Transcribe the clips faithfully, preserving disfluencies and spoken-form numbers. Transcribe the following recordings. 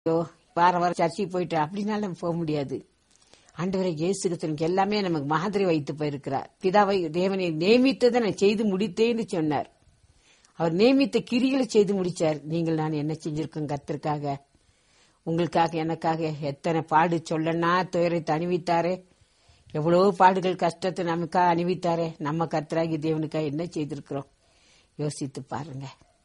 வார வாரம் சர்ச்சைக்கு போயிட்டு அப்படின்னாலும் நம்ம போக முடியாது. ஆண்டவரை இயேசு கிறிஸ்து எல்லாமே நமக்கு மாதிரி வைத்து போயிருக்கிறார். பிதாவை தேவனை நியமித்ததை நான் செய்து முடித்தேன்னு சொன்னார். அவர் நியமித்த கிரிகளை செய்து முடிச்சார். நீங்கள் நான் என்ன செஞ்சிருக்கோம் கர்த்தருக்காக, உங்களுக்காக எனக்காக எத்தனை பாடு சொல்லனா துயரத்தை அணிவித்தாரே, எவ்வளவு பாடுகள் கஷ்டத்தை நமக்காக அணிவித்தாரே. நம்ம கர்த்தராகி தேவனுக்காக என்ன செய்திருக்கிறோம் யோசித்து பாருங்க.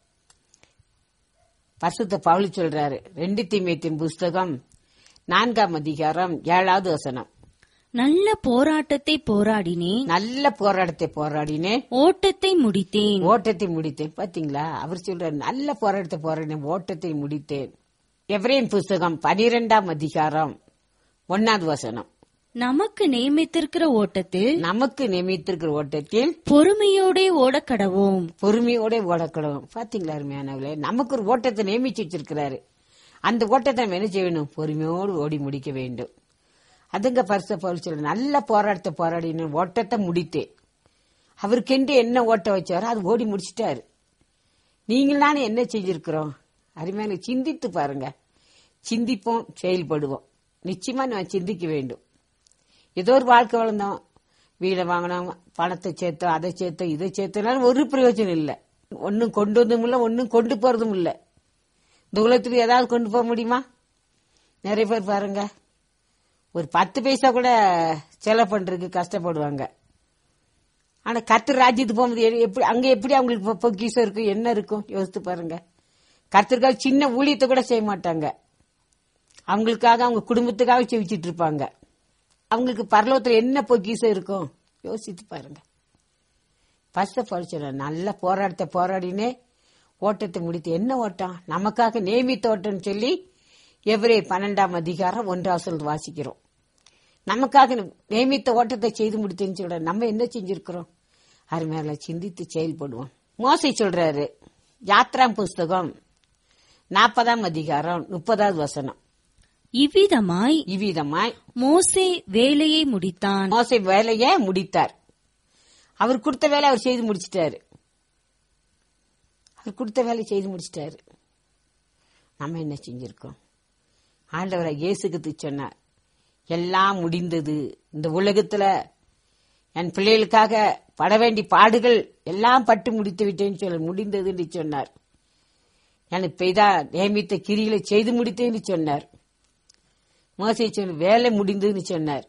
பரிசுத்த பவுல் சொல்றாரு, ரெண்டு தீமோத்தேயு புஸ்தகம் நான்காம் அதிகாரம் ஏழாவது வசனம், நல்ல போராட்டத்தை போராடினேன், நல்ல போராட்டத்தை போராடினேன், ஓட்டத்தை முடித்தேன். ஓட்டத்தை முடித்தேன். பாத்தீங்களா, அவர் சொல்றாரு நல்ல போராட்டத்தை போராடினேன், ஓட்டத்தை முடித்தேன். எபிரேயர் புஸ்தகம் பனிரெண்டாம் அதிகாரம் ஒன்னாவது வசனம், நமக்கு நியமித்திருக்கிற ஓட்டத்தில் நமக்கு நியமித்திருக்கிற ஓட்டத்தில் பொறுமையோட ஓடக்கடவோம். பொறுமையோட ஓடக்கடவும். பாத்தீங்களா அருமையானவர்களே, நமக்கு ஒரு ஓட்டத்தை நியமிச்சு வச்சிருக்கிறாரு. அந்த ஓட்டத்தை நம்ம என்ன செய்யணும்? பொறுமையோடு ஓடி முடிக்க வேண்டும். அதுங்க பரிசுத்த பவுல் சொல்ற நல்ல போராட்டத்தை போராடின ஓட்டத்தை முடித்தேன். அவருக்கென்று என்ன ஓட்ட வச்சாரோ அது ஓடி முடிச்சிட்டாரு. நீங்கள் நானே என்ன செஞ்சிருக்கிறோம்? அருமையான சிந்தித்து பாருங்க. சிந்திப்போம், செயல்படுவோம். நிச்சயமா நான் சிந்திக்க வேண்டும். ஏதோ ஒரு வாழ்க்கை வளர்ந்தோம், வீடை வாங்கினோம், பணத்தை சேர்த்தோம், அதை சேர்த்தோம், இதை சேர்த்தோம், ஒரு பிரயோஜனம் இல்லை. ஒன்னும் கொண்டு வந்ததும் இல்லை, ஒன்னும் கொண்டு போறதும் இல்லை. இந்த உலகத்துக்கு ஏதாவது கொண்டு போக முடியுமா? நிறைய பேர் பாருங்க, ஒரு பத்து பைசா கூட செலவு பண்றதுக்கு கஷ்டப்படுவாங்க. ஆனா கர்த்தர் ராஜ்யத்துக்கு போகும்போது எப்படி அங்க எப்படி அவங்களுக்கு பொக்கிஷம் இருக்கும், என்ன இருக்கும் யோசித்து பாருங்க. கர்த்தருக்காக சின்ன ஊழியத்தை கூட செய்ய மாட்டாங்க. அவங்களுக்காக அவங்க குடும்பத்துக்காக செவிச்சிட்டு இருப்பாங்க. அவங்களுக்கு பரலோகத்துல என்ன பொக்கிஷம் இருக்கும் யோசித்து பாருங்க. பஸ்ட படிச்ச நல்ல போராட்டத்தை போராடினே ஓட்டத்தை முடித்து. என்ன ஓட்டம்? நமக்காக நியமித்த ஓட்டம் சொல்லி எபிரேயர் பன்னெண்டாம் அதிகாரம் ஒன்றாம் வசனம் வாசிக்கிறோம். நமக்காக நியமித்த ஓட்டத்தை செய்து முடித்தேன்னு சொல்ற நம்ம என்ன செஞ்சிருக்கிறோம்? அருமையால சிந்தித்து செயல்படுவோம். மோசே சொல்றாரு, யாத்ரா புஸ்தகம் நாற்பதாம் அதிகாரம் முப்பதாவது வசனம், இவ்விதமாய் இவ்விதமாய் மோசே வேலையை முடித்தான். மோசே வேலையை முடித்தார். அவர் கொடுத்த வேலை அவர் செய்து முடிச்சிட்டாரு. அவர் கொடுத்த வேலை செய்து முடிச்சிட்டாரு. நம்ம என்ன செஞ்சிருக்கோம்? ஆண்டவரை இயேசுக்கு சொன்னார், எல்லாம் முடிந்தது, இந்த உலகத்துல என் பிள்ளைகளுக்காக பட வேண்டிய பாடுகள் எல்லாம் பட்டு முடித்து விட்டேன்னு சொல்ல முடிந்தது என்று சொன்னார். எனக்கு பெய்தா நியமித்த கிரிகளை செய்து முடித்தேன்னு சொன்னார். மோசே சொன்ன வேலை முடிந்ததுன்னு சொன்னார்.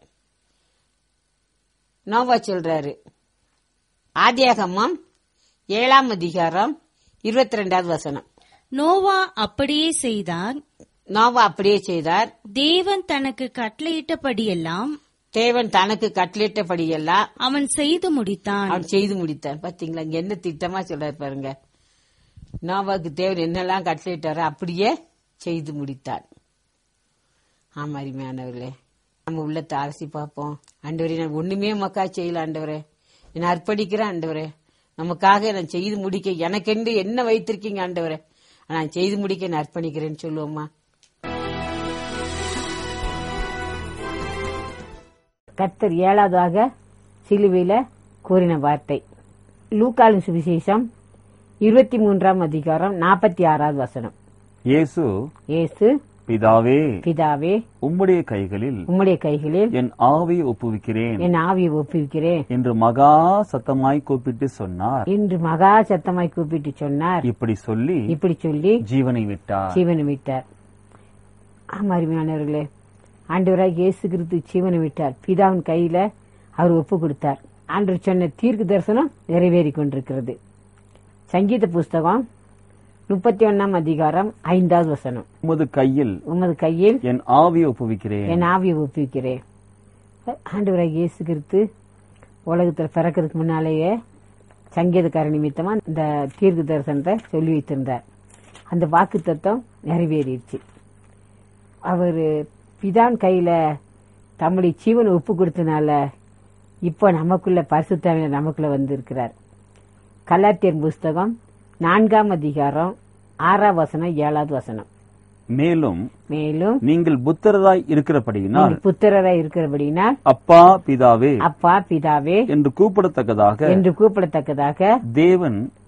நோவா சொல்றாரு, ஆதியாகமம் ஏழாம் அதிகாரம் இருபத்தி ரெண்டாவது வசனம், நோவா அப்படியே செய்தார். நோவா அப்படியே செய்தார். தேவன் தனக்கு கட்டளையிட்டபடியெல்லாம் தேவன் தனக்கு கட்டளையிட்டபடியெல்லாம் அவன் செய்து முடித்தான். அவன் செய்து முடித்தான். பாத்தீங்களா, இங்க என்ன திட்டமா சொல்றாரு பாருங்க. நோவாவுக்கு தேவன் என்னெல்லாம் கட்டளையிட்டாரோ அப்படியே செய்து முடித்தான். ஆமா அருமையானவர்களே, நம்ம உள்ளத்தை அலசி பார்ப்போம். ஆண்டவரே, நான் ஒண்ணுமே மக்கா செய்யல ஆண்டவரே, நான் அர்ப்பணிக்கிறேன் ஆண்டவரே, நமக்காக நான் செய்து முடிக்க எனக்கென்று என்ன வைத்திருக்கீங்க ஆண்டவரே, நான் செய்து முடிக்க நான் அர்ப்பணிக்கிறேன்னு சொல்லுவோமா? கர்த்தர் ஏழாவதாக சிலுவையில கூறின வார்த்தை, லூக்காவின் சுவிசேஷம் இருபத்தி மூன்றாம் அதிகாரம் நாற்பத்தி ஆறாவது வசனம், இயேசு இயேசு பிதாவே பிதாவே உம்முடைய கைகளில் உம்முடைய கைகளில் என் ஆவியை ஒப்புவிக்கிறேன் என் ஆவியை ஒப்புவிக்கிறேன் என்று மகா சத்தமாய் கூப்பிட்டு சொன்னார். என்று மகா சத்தமாய் கூப்பிட்டு சொன்னார். இப்படி சொல்லி இப்படி சொல்லி ஜீவனை விட்டார். ஜீவனை விட்டார். ஆமா அருமையானவர்களே, ஆண்டவராக இயேசு கிறிஸ்து ஜீவனை விட்டார். பிதாவின் கையில அவர் ஒப்பு கொடுத்தார். ஆண்டவர் சொன்ன தீர்க்க தரிசனம் நிறைவேறி கொண்டிருக்கிறது. சங்கீத புஸ்தகம் முப்பத்தி ஒன்னாம் அதிகாரம் ஐந்தாவது வசனம், உமது கையில் உமது கையில் என் ஆவியை ஒப்புவிக்கிறேன் என் ஆவியை ஒப்புவிக்கிறேன். ஆண்டவராக இயேசு கிறிஸ்து உலகத்தில் பிறக்கிறதுக்கு முன்னாலேயே சங்கீதக்கார நிமித்தமா இந்த தீர்க்க தரிசனத்தை சொல்லி வைத்திருந்தார். அந்த வாக்கு தத்துவம் நிறைவேறிடுச்சு. அவர் பிதான் கையில தம்முடைய ஜீவனை ஒப்பு கொடுத்தனால இப்போ நமக்குள்ள பரிசுத்தாவினர் நமக்குள்ள வந்து இருக்கிறார். கலாத்தியர் புஸ்தகம் நான்காம் அதிகாரம் ஆறாம் வசனம் ஏழாவது வசனம், மேலும் மேலும் நீங்கள் புத்திரராய் இருக்கிறபடியினால் புத்திரராய் இருக்கிறபடியினால் அப்பா பிதாவே அப்பா பிதாவே என்று கூப்பிடத்தக்கதாக என்று கூப்பிடத்தக்கதாக தேவன்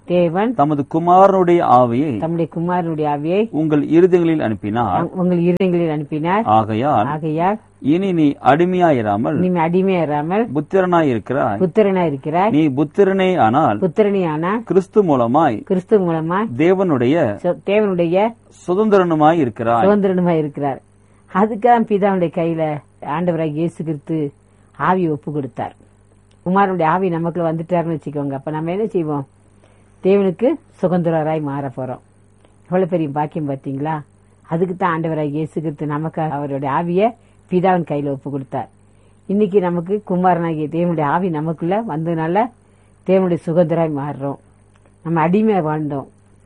தேவன் தமது குமாரனுடைய ஆவியை தம்முடைய குமாரனுடைய ஆவியை உங்கள் இருதயங்களில் அனுப்பினார். உங்கள் இருதயங்களில் அனுப்பினார். ஆகையால் ஆகையால் இனி நீ அடிமையாயிராமல் நீ அடிமையாராமல் புத்திரனாய் இருக்கிறாய். புத்திரனாய் இருக்கிறாய். நீ புத்திரனே ஆனால் புத்திரனே ஆனால் கிறிஸ்து மூலமாய் கிறிஸ்து மூலமா தேவனுடைய சு- தேவனுடைய சுதந்திரனுமாய் இருக்கிறாய். சுதந்திரனுமாய் இருக்கிறார். அதுக்காக பிதாவுடைய கையில ஆண்டவராக இயேசு கிறிஸ்து ஆவி ஒப்பு கொடுத்தார். குமாரனுடைய ஆவி நமக்குள்ள வந்துட்டாருன்னு வச்சுக்கோங்க. அப்ப நம்ம என்ன செய்வோம்? தேவனுக்கு சுதந்திரராய் மாற போறோம். எவ்வளவு பெரிய பாக்கியம் பாத்தீங்களா? அதுக்கு தான் ஆண்டவராக இயேசு கிறிஸ்து நமக்கு அவருடைய ஆவிய பிதாவின் கையில ஒப்பு கொடுத்தார். இன்னைக்கு நமக்கு குமாரனாகிய தேவனுடைய ஆவி நமக்குள்ள வந்ததுனால தேவனுடைய சுதந்திராய் மாறுறோம். நம்ம அடிமையா வாழ்ந்தோம்.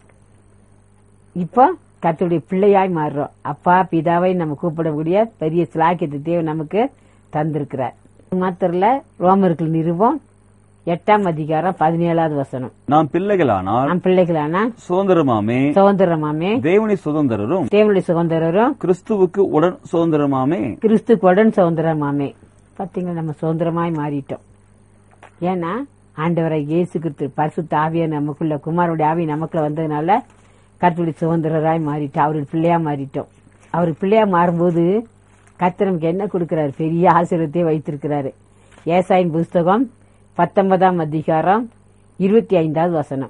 இப்போ கர்த்தருடைய பிள்ளையாய் மாறுறோம். அப்பா பிதாவை நம்ம கூப்பிடக்கூடிய பெரிய சிலாக்கியத்தை தேவன் நமக்கு தந்திருக்கிறார். மாத்திரல ரோமர்கள் நிறுவம் எட்டாம் அதிகாரம் பதினேழாவது வசனம். நாம் பிள்ளைகளானால் நம் பிள்ளைகளானா சுதந்திரமாமே சுதந்திரமாமே தேவனுடைய சுதந்திரரும் தேவனுடைய சுதந்திரரும் கிறிஸ்துவுக்கு உடன் சுதந்திரமாமே. கிறிஸ்துக்குடன் சுதந்திரமாமே. பாத்தீங்களா, நம்ம சுதந்திரமாய் மாறிட்டோம். ஏன்னா ஆண்டவரை இயேசு கிறிஸ்து பரிசுத்த ஆவியா நமக்குள்ள குமாரனுடைய ஆவி நமக்குள்ள வந்ததுனால கர்த்தருடைய சுதந்திரராய் மாறிட்டோம். அவருடைய பிள்ளையா மாறிட்டோம். அவர் பிள்ளையா மாறும்போது கர்த்தர் நமக்கு என்ன கொடுக்கிறாரு? பெரிய ஆசீர்வாதத்தை வைத்திருக்கிறாரு. ஏசாயின் புஸ்தகம் பத்தொன்பதாம் அதிகாரம் இருபத்தி ஐந்தாவது வசனம்.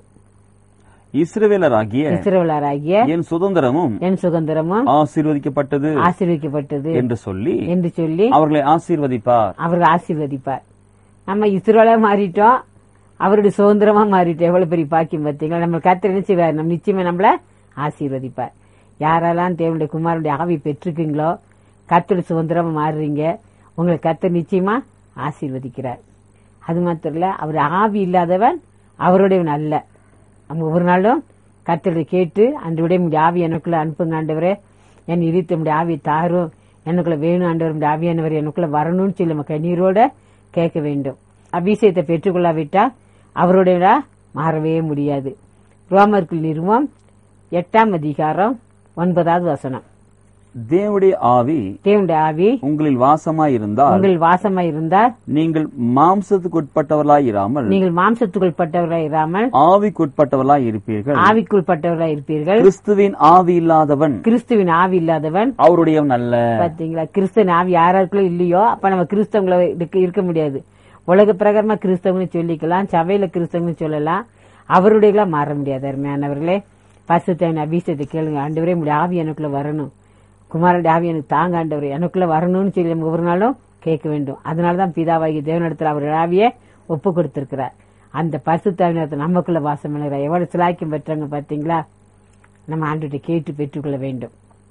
இஸ்ரவேலராகிய இஸ்ரவேலராகிய என் சுதந்திரமும் என் சுதந்திரமும் ஆசீர்வதிக்கப்பட்டது ஆசீர்வதிக்கப்பட்டது என்று சொல்லி என்று சொல்லி அவர்களை ஆசீர்வதிப்பார். அவர்கள் ஆசீர்வதிப்பார். நம்ம இஸ்ரவேலா மாறிட்டோம், அவருடைய சுதந்திரமா மாறிட்டோம். எவ்வளவு பெரிய பாக்கியம் பார்த்தீங்களா? நம்ம கர்த்தர் என்ன செய்வார்? நம்ம நிச்சயமா நம்மள ஆசீர்வதிப்பார். யாரெல்லாம் தேவனுடைய குமாரனுடைய ஆவி பெற்றுக்கீங்களோ கர்த்தருடைய சுதந்திரமா மாறுறீங்க, உங்களை கர்த்தர் நிச்சயமா ஆசீர்வதிக்கிறார். அது மாத்திரம் இல்ல, அவர் ஆவி இல்லாதவன் அவருடையவன் அல்ல. நம்ம ஒவ்வொரு நாளும் கர்த்தரை கேட்டு அன்றைய உடைய ஆவி எனக்குள்ள அனுப்புங்க ஆண்டவரே, என் இருத்த முடிய ஆவி தாரும், எனக்குள்ள வேணும் ஆண்டவர், ஆவியானவர் எனக்குள்ள வரணும்னு சொல்லி நம்ம கண்ணீரோட கேட்க வேண்டும். அபிஷேகத்தை பெற்றுக்கொள்ளாவிட்டா அவருடைய மாறவே முடியாது. ரோமர்கள் நிறுவம் எட்டாம் அதிகாரம் ஒன்பதாவது வசனம். தேவனுடைய ஆவி தேவனுடைய ஆவி உங்களில் வாசமாயிருந்தால் உங்கள் வாசமாய் இருந்தால் நீங்கள் மாம்சத்துக்கு உட்பட்டவர்களாய் இராமல் நீங்கள் மாம்சத்துக்குள் பட்டவர்களாய் இராமல் ஆவிக்குட்பட்டவர்களாய் இருப்பீர்கள். ஆவிக்குள் பட்டவர்களாய் இருப்பீர்கள். கிறிஸ்துவின் ஆவி இல்லாதவன் கிறிஸ்துவின் ஆவி இல்லாதவன் அவருடையவன் அல்ல. பாத்தீங்களா? கிறிஸ்துவின் ஆவி யாராருக்குள்ள இல்லையோ அப்ப நம்ம கிறிஸ்தவங்களை இருக்க முடியாது. உலக பிரகாரமா கிறிஸ்தவங்க சொல்லிக்கலாம், சபையில கிறிஸ்தவங்க சொல்லலாம், அவருடைய மாற முடியாது. அருமையானவர்களே, பரிசுத்தவின் அபிஷேகத்தை கேளுங்க. ஆண்டவரே உங்களுடைய ஆவி எனக்குள்ள வரணும், குமாரனுடைய ஆவி எனக்கு தாங்க ஆண்டவரே, எனக்குள்ள வரணும்னு சொல்லி நம்ம ஒவ்வொரு நாளும் கேட்க வேண்டும். அதனாலதான் பிதாவாகிய தேவனிடத்தில் அவருடைய ஆவியை ஒப்பு கொடுத்திருக்கிறார். அந்த பரிசுத்தாவினத்தை நமக்குள்ள வாசம் பண்ணுகிறார். எவ்வளவு சிலாக்கியம் பெற்றாங்க பாத்தீங்களா? நம்ம ஆண்டவரை கேட்டு பெற்றுக்கொள்ள வேண்டும்.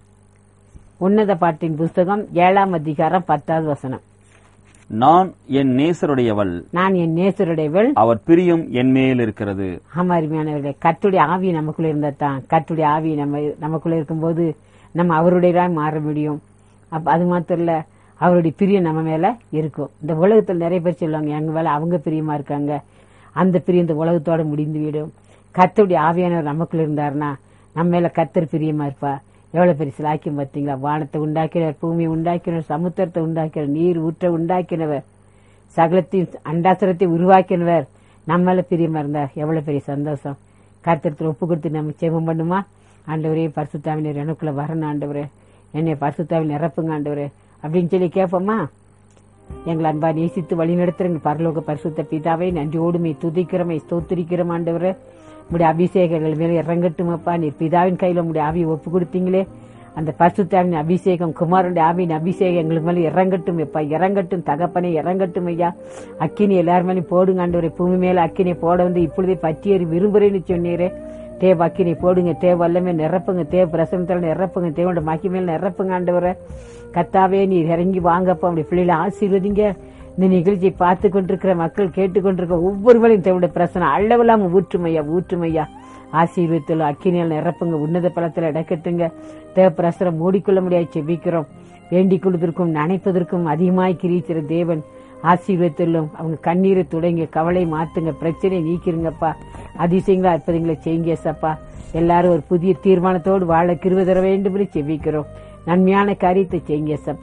உன்னத பாட்டின் புஸ்தகம் ஏழாம் அதிகாரம் பத்தாவது வசனம். நான் என் நேசருடையவள், நான் என் நேசருடையவள், அவர் பிரியம் என் மேல் இருக்கிறது. ஆமா அருமையானவர்களே, கர்த்தருடைய ஆவி நமக்குள்ள இருந்தா தான், கர்த்தருடைய ஆவி நம்ம நமக்குள்ள இருக்கும்போது நம்ம அவருடைய மாற முடியும். அப்ப அது மாத்திரம் இல்ல, அவருடைய பிரியம் நம்ம மேல இருக்கும். இந்த உலகத்தில் நிறைய பேர் சொல்லுவாங்க எங்க மேல அவங்க பிரியமா இருக்காங்க, அந்த பிரியம் இந்த உலகத்தோட முடிந்து விடும். கர்த்தருடைய ஆவியானவர் நமக்குள்ள இருந்தாருன்னா நம்ம மேல கர்த்தர் பிரியமா இருப்பா. எவ்வளவு பெரிய சிலாக்கியம் பார்த்தீங்களா? வானத்தை உண்டாக்கினவர், பூமியை உண்டாக்கினவர், சமுத்திரத்தை உண்டாக்கினவர், நீர் ஊற்ற உண்டாக்கினவர், சகலத்தையும் அண்டாசரத்தை உருவாக்கினவர் நம்ம மேல பிரியமா இருந்தா எவ்வளவு பெரிய சந்தோஷம். கர்த்தரத்தில் ஒப்பு கொடுத்து நம்ம செபம் பண்ணுமா? ஆண்டவரே பரிசுத்தாவினர் எனக்குள்ள வரணும் ஆண்டவரே, என்னை பரிசுத்தாவில் நிரப்புங்க ஆண்டவரே அப்படின்னு சொல்லி கேட்போமா? எங்களை அன்பா நேசித்து வழி நடத்துறங்க பரலோக பரிசுத்த பிதாவை நன்றியோடுமை துதிக்கிறமை ஸ்தோத்திரிக்கிறோம் ஆண்டவரே. உடைய அபிஷேகங்கள் மேல இறங்கட்டுமப்பா. நீர் பிதாவின் கையில உடைய ஆவியை ஒப்பு கொடுத்தீங்களே, அந்த பரிசுத்தாவின் அபிஷேகம், குமாரனுடைய ஆவியின் அபிஷேகம் எங்களுக்கு மேல இறங்கட்டும் எப்பா, இறங்கட்டும் தகப்பனே, இறங்கட்டும் ஐயா. அக்கினி எல்லாரும் மேலேயும் போடுங்க ஆண்டவரே. பூமி மேல அக்கினியை போட வந்து இப்பொழுதே பற்றியறி விரும்புறேன்னு சொன்னீரே. தேவ அக்கினி போடுங்க, தேவ வல்லமே நிரப்புங்க, தேவ பிரசனத்தால நிரப்புங்க, தேவோட மகி மேல நிரப்புங்க ஆண்டவரே. கத்தாவே நீர் இறங்கி வாங்கப்பா, அப்படி பிள்ளைகளை ஆசீர்வதிங்க. இந்த நிகழ்ச்சியை பார்த்து கொண்டிருக்கிற மக்கள், கேட்டுக்கொண்டிருக்கிற ஒவ்வொருவரையும் தேவனுடைய பிரசனை அளவில்லாம ஊற்றுமையா ஊற்றுமையா ஆசீர்வதித்தலும் அக்கினியால் நிரப்புங்க. உன்னத பலத்தில் இடக்கட்டுங்க. தேவ பிரசனம் மூடிக்கொள்ள முடியாது செபிக்கிறோம். வேண்டிக் கொள்வதற்கும் நினைப்பதற்கும் அதிகமாய் கிரிக்கிற தேவன் ஆசீர்வதித்தலும் அவங்க கண்ணீரை துடைங்க, கவலை மாத்துங்க, பிரச்சனையை நீக்கிருங்கப்பா. அதிசயங்களா அற்புதங்களை செய்யுங்க சப்பா. எல்லாரும் ஒரு புதிய தீர்மானத்தோடு வாழ கிருபை தர வேண்டும் என்று செபிக்கிறோம். நன்மையான காரியத்தை செய்யுங்க சப்பா.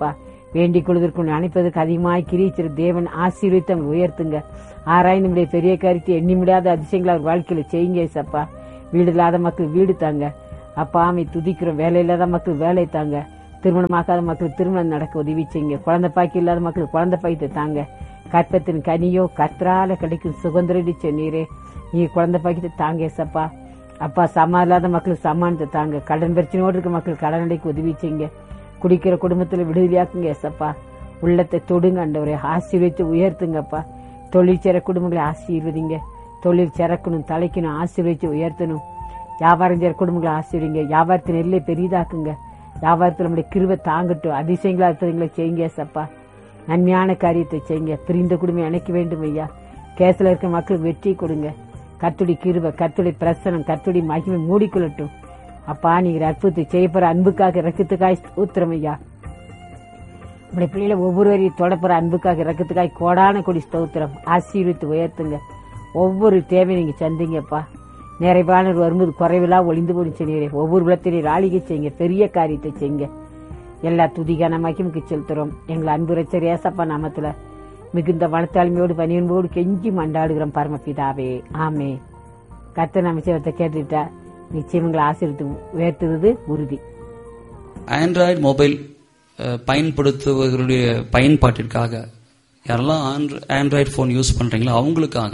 வேண்டிக் கொள்வதற்கு அனுப்பதற்கு அதிகமாய் கிரிச்சிற தேவன் ஆசீர்வதித்து அவங்க உயர்த்துங்க. ஆராய்ந்து நம்முடைய பெரிய காரியத்தை எண்ணி முடியாத அதிசயங்களை அவர் வாழ்க்கையில செய்யுங்க ஏசப்பா. வீடு இல்லாத மக்கள் வீடு தாங்க அப்பா. ஆமை துதிக்கிறோம். வேலை இல்லாத மக்கள் வேலை தாங்க. திருமணமாக்காத மக்களுக்கு திருமணம் நடக்க உதவி செய்யுங்க. குழந்தை பாக்கி இல்லாத மக்களுக்கு குழந்தை பாய்த்து தாங்க. கற்பத்தின் கனியோ கற்றால கிடைக்கும் சுதந்திரடி சொன்னீரே, நீ குழந்தை பாக்கிட்டு தாங்க ஏசப்பா. அப்பா சமா இல்லாத மக்களுக்கு சமானத்தை தாங்க. கடன் பிரச்சனையோடு இருக்க மக்கள் கடன் அடைக்க உதவி செய்யுங்க. குடிக்கிற குடும்பத்துல விடுதலையாக்குங்க ஏசப்பா. உள்ளத்தை தொடுங்க ஆண்டவரே, ஆசீர்வதித்து உயர்த்துங்கப்பா. தொழில் சேர குடும்பங்களை ஆசீர்வதிங்க. தொழில் சிறக்கணும், தலைக்கணும், ஆசீர்வதித்து உயர்த்தணும். வியாபாரம் சேர குடும்பங்களை ஆசீர்வதிங்க. வியாபாரத்தின் எல்லை பெரிதாக்குங்க. வியாபாரத்தில் நம்முடைய கிருபை தாங்கட்டும். அதிசயங்களா இருக்கிறவங்களை செய்யுங்க ஏசப்பா. நன்மையான காரியத்தை செய்யுங்க. பிரிந்த குடும்பம் இணைக்க வேண்டும் ஐயா. கேஸ்ல இருக்க மக்களுக்கு வெற்றி கொடுங்க. கர்த்தருடைய கிருபை, கர்த்தருடைய பிரசனம், கர்த்தருடைய மகிமை மூடிக்கொள்ளட்டும். அப்பா நீங்க அற்புதத்தை செய்யப்படுற அன்புக்காக இரக்கத்துக்காய் ஸ்தோத்திரம் ஐயா. உடைய பிள்ளைகளை ஒவ்வொருவரையும் தொடப்புற அன்புக்காக இரக்கத்துக்காய் கோடான கொடி ஸ்தோத்திரம். ஆசீர்வித்து உயர்த்துங்க. ஒவ்வொரு தேவை நீங்க சந்திங்கப்பா. நிறைவானவர் வரும்போது குறைவிலா ஒளிந்து போய் சொன்னீரே, ஒவ்வொரு விளத்திலே ஆளிகை செய்யுங்க. பெரிய காரியத்தை செய்யுங்க. எல்லா துதிகான மகிமைக்கு செலுத்துறோம். எங்களை அன்பு ரட்சகர் ஏசப்பா நாமத்துல மிகுந்த வனத்தாழ்மையோடு பணியன்போடு கெஞ்சி மண்டாடுகிறோம் பரமபிதாவே, ஆமே. கர்த்தர் நம்ம சேவத்தை கேட்டுட்டா நிச்சயங்களை ஆசீர்வதித்து உயர்த்துவது உறுதி. ஆண்ட்ராய்டு மொபைல் பயன்படுத்துவர்களுடைய பயன்பாட்டிற்காக யாரெல்லாம் ஆண்ட்ராய்டு போன் யூஸ் பண்றீங்களோ அவங்களுக்காக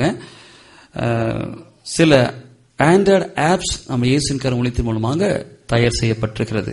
சில ஆண்ட்ராய்டு ஆப்ஸ் நம்ம இயேசுவின் கருமூலத்தின் மூலமாக தயார் செய்யப்பட்டிருக்கிறது.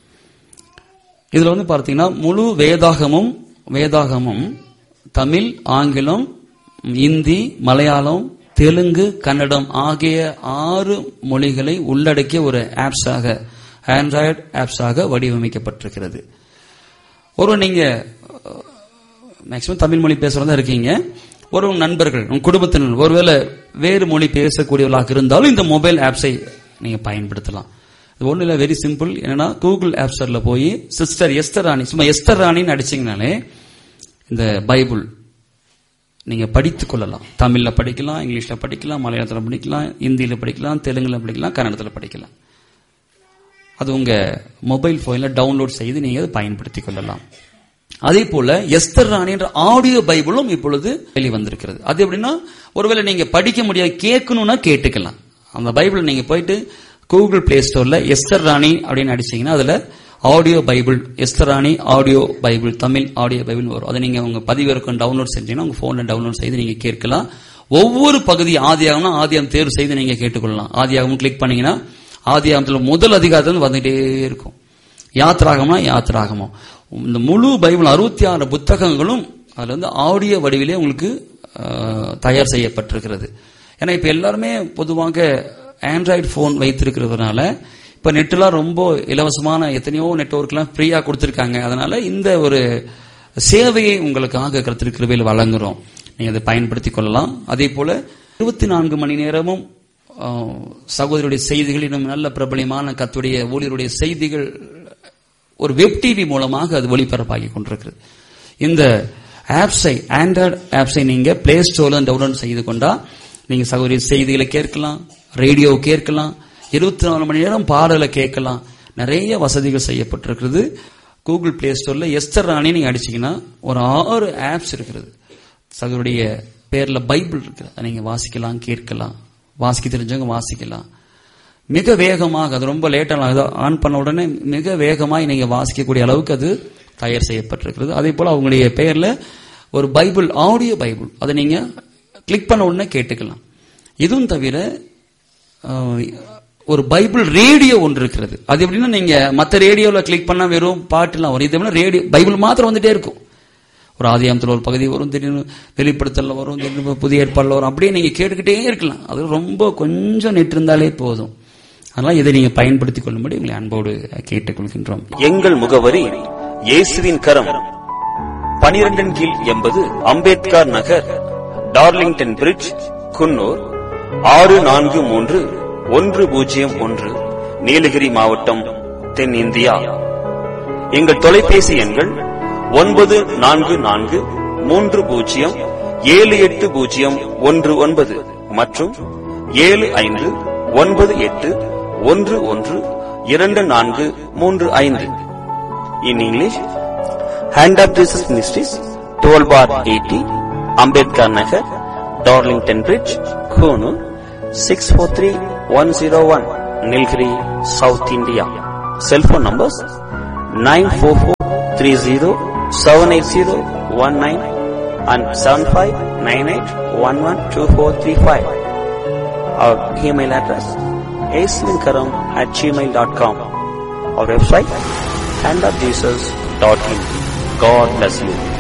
இதுல வந்து பார்த்தீங்கன்னா முழு வேதாகமும் வேதாகமும் தமிழ், ஆங்கிலம், இந்தி, மலையாளம், தெலுங்கு, கன்னடம் ஆகிய ஆறு மொழிகளை உள்ளடக்கிய ஒரு ஆப்ஸாக ஆண்ட்ராய்டு ஆப்ஸாக வடிவமைக்கப்பட்டிருக்கிறது. ஒரு நீங்க மேக்சிமம் தமிழ் மொழி பேசுறதா இருக்கீங்க, ஒரு நண்பர்கள் உங்க குடும்பத்தினர் ஒருவேளை வேறு மொழி பேசக்கூடியவர்களாக இருந்தாலும் இந்த மொபைல் ஆப்ஸை நீங்க பயன்படுத்தலாம். இது ஒண்ணு இல்ல, வெரி சிம்பிள். என்னன்னா கூகுள் ஆப் ஸ்டோர்ல போய் சிஸ்டர் எஸ்தர் ராணி, சும்மா எஸ்தர் ராணின்னு அடிச்சீங்கனாலே இந்த பைபிள் நீங்க படித்துக் கொள்ளலாம். தமிழ்ல படிக்கலாம், இங்கிலீஷ்ல படிக்கலாம், மலையாளத்துல படிக்கலாம், இந்தியில படிக்கலாம், தெலுங்குல படிக்கலாம், கன்னடத்துல படிக்கலாம். அது உங்க மொபைல் போன்ல டவுன்லோட் செய்து நீங்க அதை பயன்படுத்திக் கொள்ளலாம். அதே போல எஸ்தர் ராணி என்ற ஆடியோ பைபிளும் இப்பொழுது வெளிவந்திருக்கிறது. அது எப்படின்னா, ஒருவேளை நீங்க படிக்க முடியாது கேட்கணும்னா கேட்டுக்கலாம். அந்த பைபிள் நீங்க போயிட்டு கூகுள் பிளே ஸ்டோர்ல எஸ்தர் ராணி அப்படின்னு அடிச்சீங்கன்னா அதுல ஆடியோ பைபிள், எஸ்தர் ராணி audio Bible, Tamil audio Bible வரும். அதை நீங்க உங்க பதிவிறக்கம் டவுன்லோட் செஞ்சீங்கன்னா உங்க போன்ல டவுன்லோட் செய்து நீங்க கேட்கலாம். ஒவ்வொரு பகுதி ஆதியாகம்னா ஆதியாகம் தேர்வு செய்து நீங்க கேட்டுக்கொள்ளலாம். ஆதியாகம் கிளிக் பண்ணீங்கன்னா ஆதியாகத்துல முதல் அதிகாரத்துல வந்துட்டே இருக்கும். யாத்ராகமா யாத்ராகமோ இந்த முழு பைபிள் அறுபத்தி ஆறு புத்தகங்களும் அதுல வந்து ஆடியோ வடிவிலே உங்களுக்கு தயார் செய்யப்பட்டிருக்கிறது. ஏன்னா இப்ப எல்லாருமே பொதுவாக ஆண்ட்ராய்டு போன் வைத்திருக்கிறதுனால இப்ப நெட்லாம் ரொம்ப இலவசமான எத்தனையோ நெட்வொர்க் எல்லாம் ஃப்ரீயா கொடுத்திருக்காங்க. அதனால இந்த ஒரு சேவையை உங்களுக்காக கர்த்தர் கிருபையில் வழங்குறோம். நீங்க அதை பயன்படுத்திக் கொள்ளலாம். அதே போல இருபத்தி நான்கு மணி நேரமும் சகோதரருடைய செய்திகள், இன்னும் நல்ல பிரபலியமான கர்த்தருடைய ஊழியருடைய செய்திகள் ஒரு வெப் டிவி மூலமாக அது ஒளிபரப்பாகி கொண்டிருக்கிறது. இந்த ஆப்ஸை ஆண்ட்ராய்டு ஆப்ஸை நீங்க பிளே ஸ்டோர்ல டவுன்லோட் செய்து கொண்டா நீங்க சகோதரி செய்திகளை கேட்கலாம், ரேடியோ கேட்கலாம், இருபத்தி நாலு மணி நேரம் பாடலை கேட்கலாம். நிறைய வசதிகள் செய்யப்பட்டிருக்கிறது. கூகுள் பிளே ஸ்டோர்ல எஸ்தர் ராணி நீங்க அடிச்சீங்கன்னா ஒரு ஆறு ஆப்ஸ் இருக்கிறது. சகோதரிய பேர்ல பைபிள் இருக்குது. அதை நீங்க வாசிக்கலாம், கேட்கலாம், வாசிக்க தெரிஞ்சவங்க வாசிக்கலாம். மிக வேகமாக, அது ரொம்ப லேட்டாக ஆன் பண்ண உடனே மிக வேகமாக நீங்க வாசிக்கக்கூடிய அளவுக்கு அது தயார் செய்யப்பட்டிருக்கிறது. அதே போல அவங்களுடைய பெயர்ல ஒரு பைபிள், ஆடியோ பைபிள், அதை நீங்க கிளிக் பண்ண உடனே கேட்டுக்கலாம். இதுவும் தவிர ஒரு பைபிள் ரேடியோ ஒன்று இருக்கிறது. அது எப்படின்னா, நீங்க மற்ற ரேடியோல கிளிக் பண்ணா வெறும் பாட்டுலாம் வரும். இது ரேடியோ பைபிள் மாத்திரம் வந்துட்டே இருக்கும். ஒரு ஆதியாகமத்தில் ஒரு பகுதி வரும், திடீர்னு வெளிப்படுத்தல வரும், திடீர்னு புதிய ஏற்பாடுல வரும். அப்படியே நீங்க கேட்டுக்கிட்டே இருக்கலாம். அது ரொம்ப கொஞ்சம் நெட் இருந்தாலே போதும். அதனால இதை நீங்க பயன்படுத்திக் கொள்ளும்படி உங்களை அன்போடு கேட்டுக்கொள்கின்றோம். எங்கள் முகவரி இயேசுவின் கரம், பனிரெண்டின் கீழ் எண்பது அம்பேத்கர் நகர், டார்லிங்டன் பிரிட்ஜ், குன்னூர் ஆறு நான்கு மூன்று ஒன்று பூஜ்ஜியம் ஒன்று, நீலகிரி மாவட்டம், தென் இந்தியா. எங்கள் தொலைபேசி எண்கள் ஒன்பது நான்கு நான்கு மூன்று பூஜ்ஜியம் ஏழு எட்டு பூஜ்ஜியம் ஒன்று ஒன்பது மற்றும் ஏழு ஐந்து ஒன்பது எட்டு ஒன்று ஒன்று இரண்டு நான்கு மூன்று ஐந்து. In English, Hand of Jesus Ministries, twelve bar eighty, Ambedkar Nagar, Darlington Bridge, Konoor, six four three one zero one, Nilgiri, South India. Cell phone numbers nine four four three zero seven eight zero one nine and seven five nine eight one one two four three five. Our email address aislinkaram at gmail dot com. Our website hand of jesus dot in. God bless you.